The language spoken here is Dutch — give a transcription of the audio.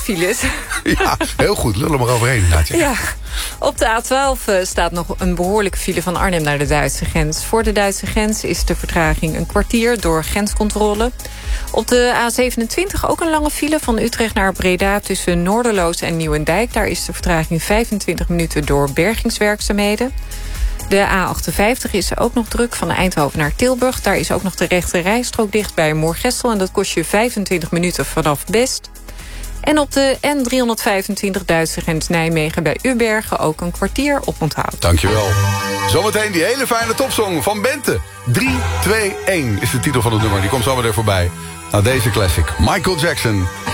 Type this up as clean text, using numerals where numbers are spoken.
files. Ja, heel goed. Lullen maar overheen. Naatje. Ja. Op de A12 staat nog een behoorlijke file van Arnhem naar de Duitse grens. Voor de Duitse grens is de vertraging een kwartier door grenscontrole. Op de A27 ook een lange file van Utrecht naar Breda tussen Noorderloos en Nieuwendijk. Daar is de vertraging 25 minuten door bergingswerkzaamheden. De A58 is ook nog druk van Eindhoven naar Tilburg. Daar is ook nog de rechte rijstrook dicht bij Moergestel. En dat kost je 25 minuten vanaf Best. En op de N325 Duitse grens Nijmegen bij Ubbergen ook een kwartier op onthoud. Dankjewel. Zometeen die hele fijne topsong van Bente. 3, 2, 1 is de titel van het nummer. Die komt zo meteen voorbij. Nou, deze classic. Michael Jackson.